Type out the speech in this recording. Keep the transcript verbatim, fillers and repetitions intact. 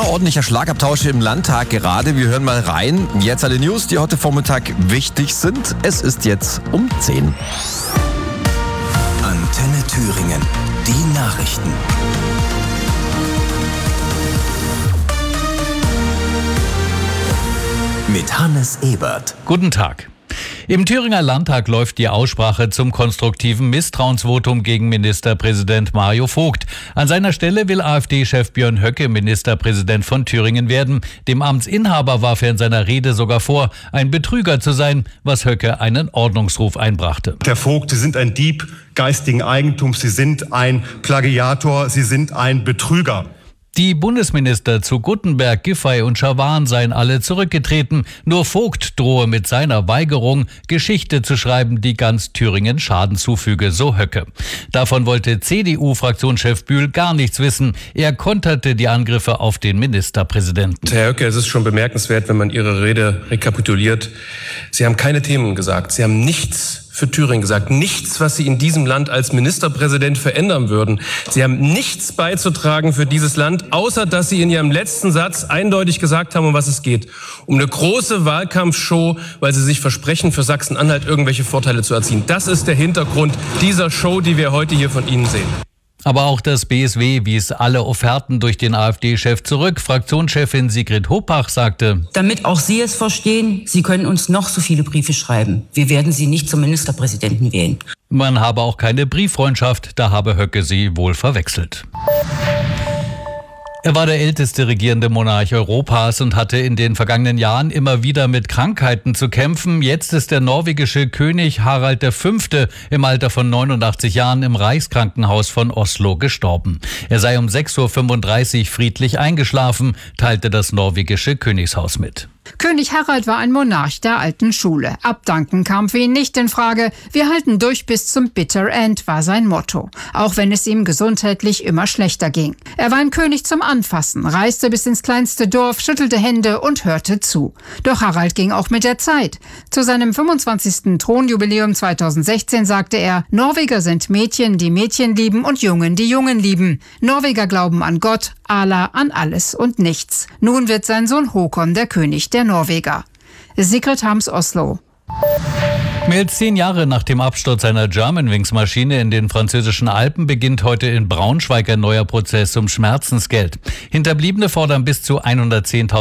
ordentlicher Schlagabtausch im Landtag gerade. Wir hören mal rein. Jetzt alle News, die heute Vormittag wichtig sind. Es ist jetzt um zehn. Antenne Thüringen. Die Nachrichten. Mit Hannes Ebert. Guten Tag. Im Thüringer Landtag läuft die Aussprache zum konstruktiven Misstrauensvotum gegen Ministerpräsident Mario Vogt. An seiner Stelle will AfD-Chef Björn Höcke Ministerpräsident von Thüringen werden. Dem Amtsinhaber warf er in seiner Rede sogar vor, ein Betrüger zu sein, was Höcke einen Ordnungsruf einbrachte. Herr Vogt, Sie sind ein Dieb geistigen Eigentums, Sie sind ein Plagiator, Sie sind ein Betrüger. Die Bundesminister zu Guttenberg, Giffey und Schawan seien alle zurückgetreten. Nur Vogt drohe mit seiner Weigerung, Geschichte zu schreiben, die ganz Thüringen Schaden zufüge, so Höcke. Davon wollte C D U-Fraktionschef Bühl gar nichts wissen. Er konterte die Angriffe auf den Ministerpräsidenten. Herr Höcke, es ist schon bemerkenswert, wenn man Ihre Rede rekapituliert. Sie haben keine Themen gesagt. Sie haben nichts für Thüringen gesagt. Nichts, was Sie in diesem Land als Ministerpräsident verändern würden. Sie haben nichts beizutragen für dieses Land, außer dass Sie in Ihrem letzten Satz eindeutig gesagt haben, um was es geht. Um eine große Wahlkampfshow, weil Sie sich versprechen, für Sachsen-Anhalt irgendwelche Vorteile zu erzielen. Das ist der Hintergrund dieser Show, die wir heute hier von Ihnen sehen. Aber auch das B S W wies alle Offerten durch den AfD-Chef zurück. Fraktionschefin Sigrid Hoppach sagte: Damit auch Sie es verstehen, Sie können uns noch so viele Briefe schreiben. Wir werden Sie nicht zum Ministerpräsidenten wählen. Man habe auch keine Brieffreundschaft, da habe Höcke sie wohl verwechselt. Er war der älteste regierende Monarch Europas und hatte in den vergangenen Jahren immer wieder mit Krankheiten zu kämpfen. Jetzt ist der norwegische König Harald der Fünfte im Alter von neunundachtzig Jahren im Reichskrankenhaus von Oslo gestorben. Er sei um sechs Uhr fünfunddreißig friedlich eingeschlafen, teilte das norwegische Königshaus mit. König Harald war ein Monarch der alten Schule. Abdanken kam für ihn nicht in Frage. Wir halten durch bis zum Bitter End, war sein Motto. Auch wenn es ihm gesundheitlich immer schlechter ging. Er war ein König zum Anfassen, reiste bis ins kleinste Dorf, schüttelte Hände und hörte zu. Doch Harald ging auch mit der Zeit. Zu seinem fünfundzwanzigsten Thronjubiläum zweitausendsechzehn sagte er: Norweger sind Mädchen, die Mädchen lieben, und Jungen, die Jungen lieben. Norweger glauben an Gott, Allah, an alles und nichts. Nun wird sein Sohn Håkon der König der Norweger. Sigrid Harms, Oslo. Mehr als zehn Jahre nach dem Absturz einer Germanwings-Maschine in den französischen Alpen beginnt heute in Braunschweig ein neuer Prozess um Schmerzensgeld. Hinterbliebene fordern bis zu hundertzehntausend